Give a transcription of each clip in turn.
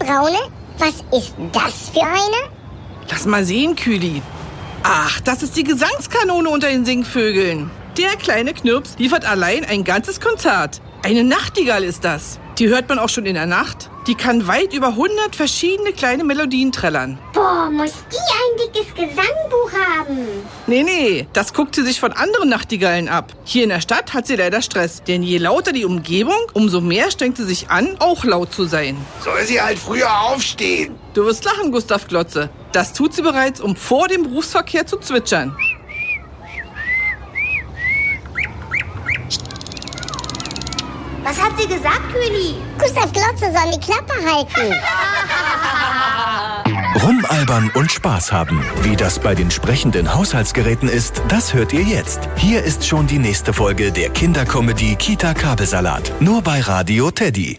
braune? Was ist das für eine? Lass mal sehen, Küli. Ach, das ist die Gesangskanone unter den Singvögeln. Der kleine Knirps liefert allein ein ganzes Konzert. Eine Nachtigall ist das. Die hört man auch schon in der Nacht. Die kann weit über 100 verschiedene kleine Melodien trällern. Boah, muss die ein dickes Gesangbuch haben. Nee, das guckt sie sich von anderen Nachtigallen ab. Hier in der Stadt hat sie leider Stress. Denn je lauter die Umgebung, umso mehr strengt sie sich an, auch laut zu sein. Soll sie halt früher aufstehen. Du wirst lachen, Gustav Glotze. Das tut sie bereits, um vor dem Berufsverkehr zu zwitschern. Was hat sie gesagt, Küli? Gustav Glotze soll die Klappe halten. Rumalbern und Spaß haben. Wie das bei den sprechenden Haushaltsgeräten ist, das hört ihr jetzt. Hier ist schon die nächste Folge der Kindercomedy Kita Kabelsalat. Nur bei Radio Teddy.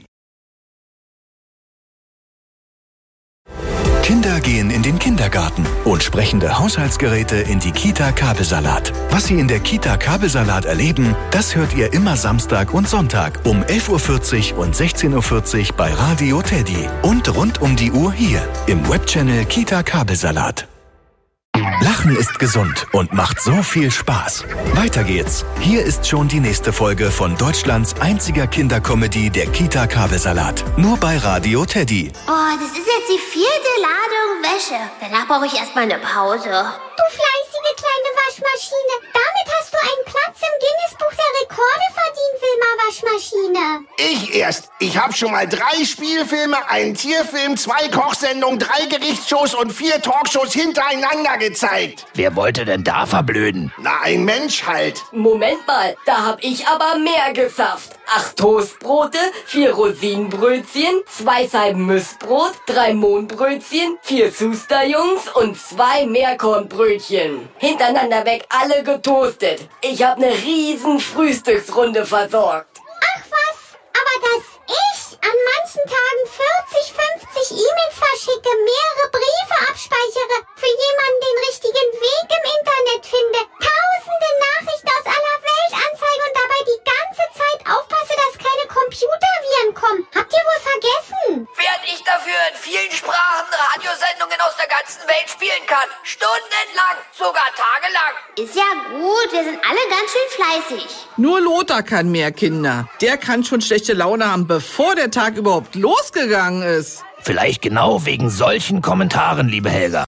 Kinder gehen in den Kindergarten und sprechende Haushaltsgeräte in die Kita Kabelsalat. Was sie in der Kita Kabelsalat erleben, das hört ihr immer Samstag und Sonntag um 11.40 Uhr und 16.40 Uhr bei Radio Teddy. Und rund um die Uhr hier im Webchannel Kita Kabelsalat. Lachen ist gesund und macht so viel Spaß. Weiter geht's. Hier ist schon die nächste Folge von Deutschlands einziger Kindercomedy, der Kita Kabelsalat. Nur bei Radio Teddy. Oh, das ist jetzt die 4. Ladung Wäsche. Danach brauche ich erstmal eine Pause. Du fleißige kleine Waschmaschine. Damit hast du einen Platz im Guinness-Buch der Rekorde verdient, Wilma Waschmaschine. Ich erst. Ich habe schon mal 3 Spielfilme, einen Tierfilm, 2 Kochsendungen, 3 Gerichtsshows und 4 Talkshows hintereinander gezeigt. Wer wollte denn da verblöden? Na, ein Mensch halt. Moment mal, da hab ich aber mehr gesafft. 8 Toastbrote, 4 Rosinenbrötchen, 2 Scheiben Missbrot, 3 Mohnbrötchen, 4 Schusterjungs und 2 Meerkornbrötchen. Hintereinander weg, alle getoastet. Ich hab ne riesen Frühstücksrunde versorgt. Ach was, aber dass ich an manchen Tagen 40, 50 E-Mails verschicke, mehrere Briefe abspeichere, für jemanden den richtigen Weg im Internet finde, tausende Nachrichten aus aller Welt anzeige und dabei die ganze Zeit aufpasse, dass keine Computerviren kommen. Habt ihr wohl vergessen? Während ich dafür in vielen Sprachen Radiosendungen aus der ganzen Welt spielen kann. Stundenlang, sogar tagelang. Ist ja gut, wir sind alle ganz schön fleißig. Nur Lothar kann mehr, Kinder. Der kann schon schlechte Laune haben, bevor der Tag überhaupt losgegangen ist. Vielleicht genau wegen solchen Kommentaren, liebe Helga.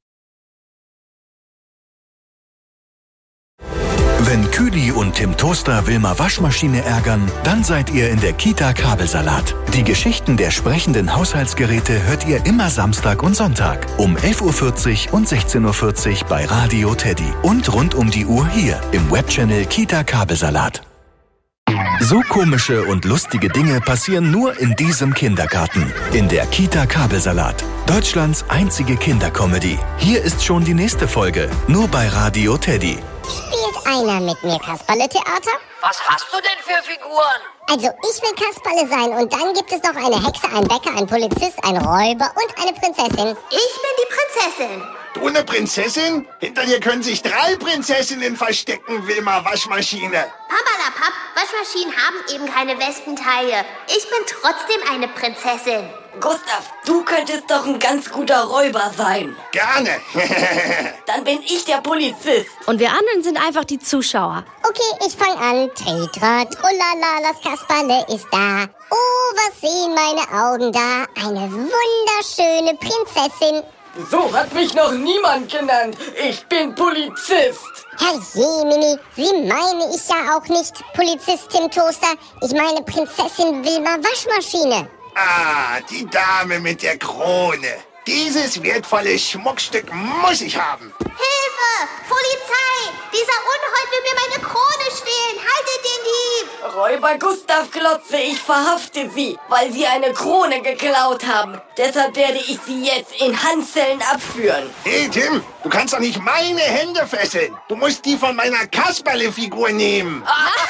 Wenn Küli und Tim Toaster Wilma Waschmaschine ärgern, dann seid ihr in der Kita Kabelsalat. Die Geschichten der sprechenden Haushaltsgeräte hört ihr immer Samstag und Sonntag um 11.40 Uhr und 16.40 Uhr bei Radio Teddy. Und rund um die Uhr hier im Webchannel Kita Kabelsalat. So komische und lustige Dinge passieren nur in diesem Kindergarten. In der Kita Kabelsalat. Deutschlands einzige Kindercomedy. Hier ist schon die nächste Folge. Nur bei Radio Teddy. Spielt einer mit mir Kasperle-Theater? Was hast du denn für Figuren? Also ich will Kasperle sein und dann gibt es noch eine Hexe, einen Bäcker, einen Polizist, einen Räuber und eine Prinzessin. Ich bin die Prinzessin. Du eine Prinzessin? Hinter dir können sich 3 Prinzessinnen verstecken, Wilma Waschmaschine. Papalapap, Waschmaschinen haben eben keine Wespenteile. Ich bin trotzdem eine Prinzessin. Gustav, du könntest doch ein ganz guter Räuber sein. Gerne. Dann bin ich der Polizist. Und wir anderen sind einfach die Zuschauer. Okay, ich fange an. Tritra, trullala, das Kasperle ist da. Oh, was sehen meine Augen da? Eine wunderschöne Prinzessin. So hat mich noch niemand genannt. Ich bin Polizist. Herr Jemini, Sie meine ich ja auch nicht, Polizist Tim Toaster. Ich meine Prinzessin Wilma Waschmaschine. Ah, die Dame mit der Krone. Dieses wertvolle Schmuckstück muss ich haben. Hilfe! Polizei! Dieser Unhold will mir meine Krone stehlen! Haltet den Dieb! Räuber Gustav Glotze, ich verhafte Sie, weil Sie eine Krone geklaut haben. Deshalb werde ich Sie jetzt in Handschellen abführen. Hey Tim, du kannst doch nicht meine Hände fesseln. Du musst die von meiner Kasperle-Figur nehmen.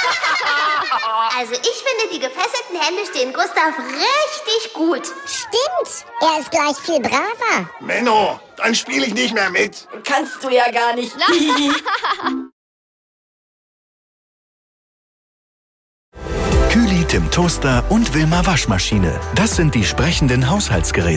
Also ich finde, die gefesselten Hände stehen Gustav richtig gut. Stimmt, er ist gleich viel braver. Menno, dann spiele ich nicht mehr mit. Kannst du ja gar nicht. Küli, Tim Toaster und Wilma Waschmaschine. Das sind die sprechenden Haushaltsgeräte.